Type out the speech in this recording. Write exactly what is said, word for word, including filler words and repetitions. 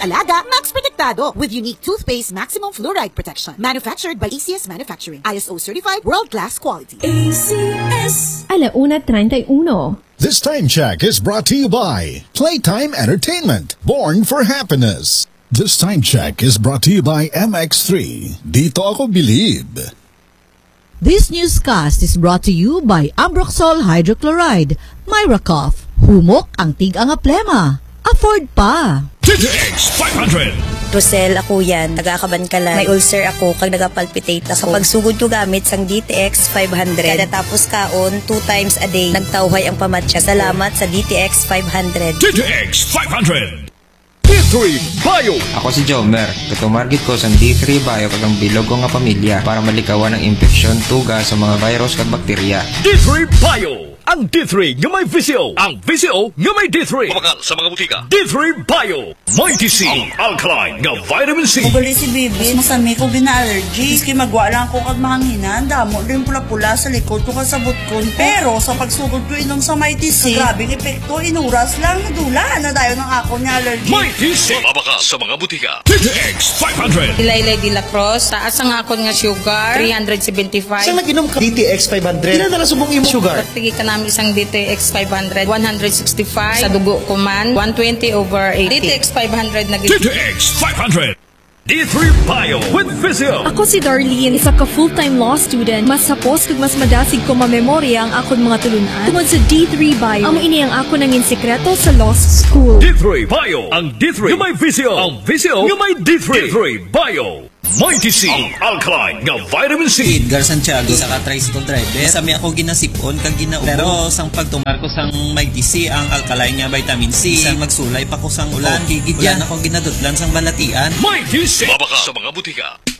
Alaga, Max Protektado with unique toothpaste maximum fluoride protection. Manufactured by A C S Manufacturing. I S O certified world-class quality. A C S. Alauna treinta y uno. This time check is brought to you by Playtime Entertainment, born for happiness. This time check is brought to you by M X three. Dito ako believe. This newscast is brought to you by Ambroxol Hydrochloride, Myracough, humok ang tig-ang plema. Afford pa. D T X five hundred. Rosel, ako yan. Nagakaban ka lang. May ulcer ako kag nagapalpitate ako. Kapag sugod ko gamit sang D T X five hundred. Kada tapos kaon, two times a day, nagtawhay ang pamatya. Salamat sa D T X five hundred. D T X five hundred. D three Bio. Ako si Jomer. Katumargit ko sa D three Bio kag ang bilog ko nga pamilya para malikawan ang infeksyon, tuga sa mga virus kag bakterya. D three Bio. Ang D three nga may V C O. Ang V C O nga may D three. Pabakal sa mga butika. D three Bio. Mighty C. Ang alkaline nga vitamin C. Mabali si Bibi. Masami ko bina-allergy. Iski magwa lang ko kag mahanginan. Damo rin pula-pula sa likod ko kasabot ko. Pero sa pagsugod ko inom sa Mighty C, grabing epekto. Inuras lang nadula na dayo ng ako niya allergy. Mighty C. Pabakal sa mga butika. D T X five hundred. Ilaylay de la Cruz. Taas ang akon nga sugar. three seventy-five. Saan naginom ka? D T X five hundred. Kailan na subong imo sugar? Pagpigi ka namin isang D T X five hundred. one sixty-five. Sa dugo ko man. one twenty over eighty. D T X five hundred na D T X five hundred. D three Bio with Physio. Ako si Darlene, isa ka full-time law student. Mas sapos kag mas madasig ko mamemorya ang akon mga tulunan. Tungod sa D three Bio, amo ini ang ako nangin sekreto sa law school. D three Bio. Ang D three nga may Physio. Ang Physio nga may D three. D three Bio. Mighty C. Ang alkaline nga vitamin C. Edgar Santiago sa ka-tricycle driver. Sami ako ginasipon kag ginao. Pero sang pagtumar ko sang Mighty C ang alkaline nga vitamin C. Sang magsulay pa ko sang ulan. Gigid yan ako ginadutlan sang balatian. Mighty C. Babaka sa mga butika.